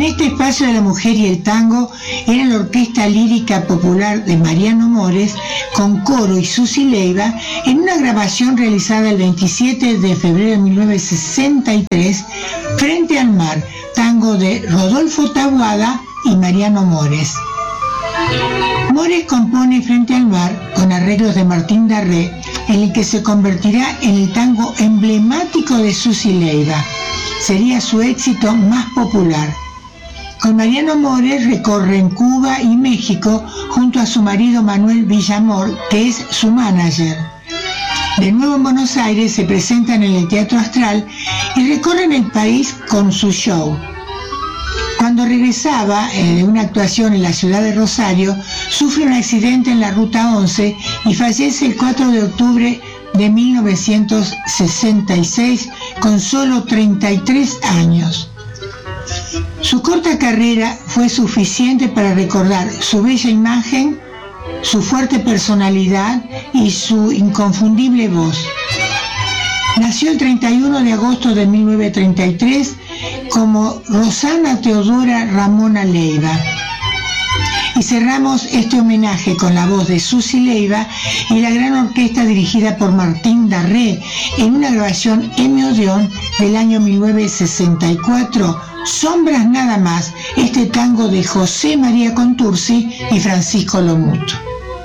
En este espacio de la mujer y el tango era la Orquesta Lírica Popular de Mariano Mores con coro y Susi Leiva en una grabación realizada el 27 de febrero de 1963, Frente al Mar, tango de Rodolfo Taboada y Mariano Mores. Mores compone Frente al Mar con arreglos de Martín Darré, en el que se convertirá en el tango emblemático de Susi Leiva. Sería su éxito más popular. Con Mariano Mores recorren Cuba y México junto a su marido Manuel Villamor, que es su manager. De nuevo en Buenos Aires se presentan en el Teatro Astral y recorren el país con su show. Cuando regresaba de una actuación en la ciudad de Rosario, sufre un accidente en la Ruta 11 y fallece el 4 de octubre de 1966 con solo 33 años. Su corta carrera fue suficiente para recordar su bella imagen, su fuerte personalidad y su inconfundible voz. Nació el 31 de agosto de 1933 como Rosana Teodora Ramona Leiva. Y cerramos este homenaje con la voz de Susi Leiva y la gran orquesta dirigida por Martín Darré en una grabación Emmy Odeón del año 1964, Sombras nada más, este tango de José María Contursi y Francisco Lomuto.